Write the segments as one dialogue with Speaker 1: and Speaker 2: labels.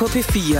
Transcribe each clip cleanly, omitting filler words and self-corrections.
Speaker 1: på P4.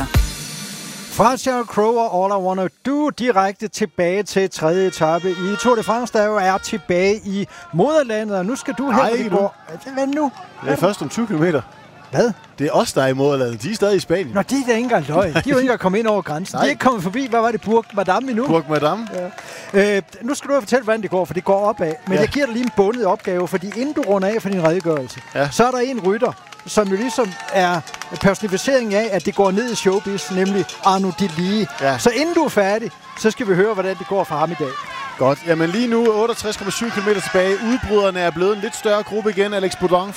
Speaker 2: Fra Sheryl Crow og All I Wanna Do direkte tilbage til tredje etape i Tour de France, der jo er tilbage i moderlandet, og nu skal du her. Hvad nu?
Speaker 3: Det er først om 20 kilometer.
Speaker 2: Hvad?
Speaker 3: Det er os, der er i moderlandet. De er stadig i Spanien.
Speaker 2: Nå, de er da ikke engang løg. De er jo ikke engang kommet ind over grænsen. De er ikke kommet forbi, hvad var det, Bourg Madame endnu?
Speaker 3: Bourg Madame.
Speaker 2: Ja. Nu skal du fortælle, hvordan det går, for det går opad. Men jeg giver dig lige en bundet opgave, fordi inden du runder af for din redegørelse, så er der en rytter, som jo ligesom er personificering af, at det går ned i showbiz, nemlig Arnaud Delis. Ja. Så inden du er færdig, så skal vi høre, hvordan det går for ham i dag.
Speaker 3: Godt. Jamen lige nu 68,7 km tilbage. Udbryderne er blevet en lidt større gruppe igen. Alex Bourdon,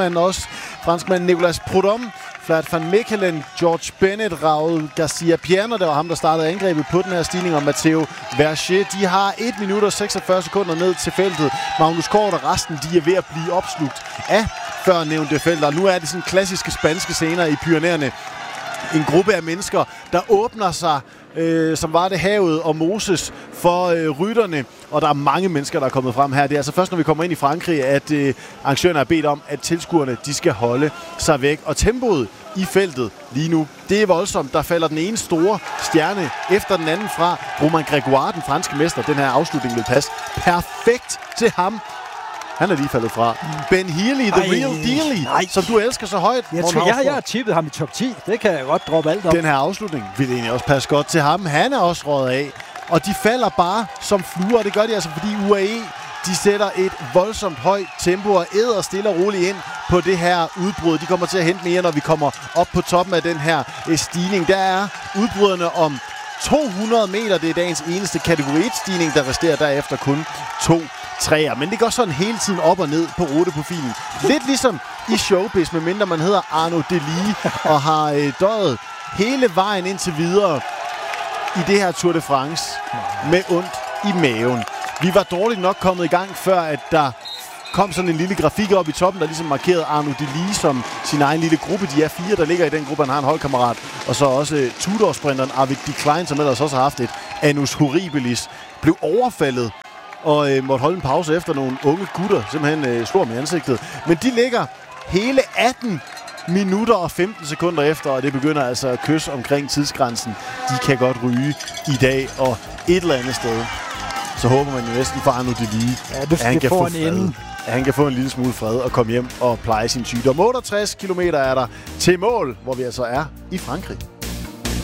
Speaker 3: franskmand Nicolas Prudhomme, Vlad van Mechelen, George Bennett, Raul Garcia Pierno, der var ham, der startede angrebet på den her stigning, og Matteo Verger. De har 1 minut og 46 sekunder ned til feltet. Magnus Kort og resten, de er ved at blive opslugt af før nævnte felter. Nu er det sådan klassiske spanske scener i Pyrenæerne. En gruppe af mennesker, der åbner sig, som var det havet og Moses for rytterne. Og der er mange mennesker, der er kommet frem her. Det er altså først, når vi kommer ind i Frankrig, at arrangørerne har bedt om, at tilskuerne de skal holde sig væk. Og tempoet i feltet lige nu, det er voldsomt. Der falder den ene store stjerne efter den anden fra. Romain Grégoire, den franske mester. Den her afslutning vil passe perfekt til ham. Han er lige faldet fra. Ben Healy, the real deal, som du elsker så højt.
Speaker 2: Jeg har tippet ham i top 10. Det kan jeg godt droppe alt op.
Speaker 3: Den her afslutning vil egentlig også passe godt til ham. Han er også røget af. Og de falder bare som fluer. Det gør de altså, fordi UAE de sætter et voldsomt højt tempo og æder stille og roligt ind på det her udbrud. De kommer til at hente mere, når vi kommer op på toppen af den her stigning. Der er udbryderne om 200 meter. Det er dagens eneste kategori 1-stigning, der resterer derefter kun 2 træer. Men det går sådan hele tiden op og ned på ruteprofilen. Lidt ligesom i showbiz, medmindre man hedder Arnaud Delis og har døjet hele vejen indtil videre i det her Tour de France med ondt i maven. Vi var dårligt nok kommet i gang, før at der kom sådan en lille grafik op i toppen, der ligesom markerede Arnaud Delis som sin egen lille gruppe. De er 4, der ligger i den gruppe. Han har en holdkammerat. Og så også Tudor-sprinteren Arvid de Klein, som ellers også har haft et annus horribilis, blev overfaldet og måtte holde en pause efter nogle unge gutter. Simpelthen slår med ansigtet. Men de ligger hele 18 minutter og 15 sekunder efter, og det begynder altså at kysse omkring tidsgrænsen. De kan godt ryge i dag, og et eller andet sted, så håber man jo næsten for Arnaud Delis, at han kan få fred. At han kan få en lille smule fred og komme hjem og pleje sin sygdom. 68 kilometer er der til mål, hvor vi altså er i Frankrig.